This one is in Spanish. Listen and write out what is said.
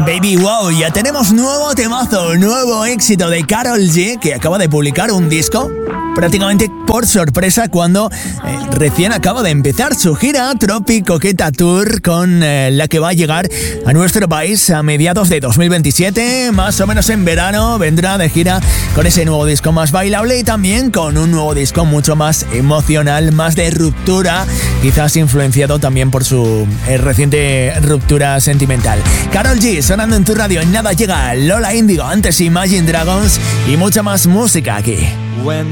Baby Wow, ya tenemos nuevo temazo, nuevo éxito de Karol G, que acaba de publicar un disco prácticamente por sorpresa cuando recién acaba de empezar su gira Tropic Coqueta Tour, con la que va a llegar a nuestro país a mediados de 2027, más o menos en verano. Vendrá de gira con ese nuevo disco más bailable y también con un nuevo disco mucho más emocional, más de ruptura, quizás influenciado también por su reciente ruptura sentimental. Karol G sonando en tu radio. En nada llega Lola Índigo, antes Imagine Dragons y mucha más música aquí.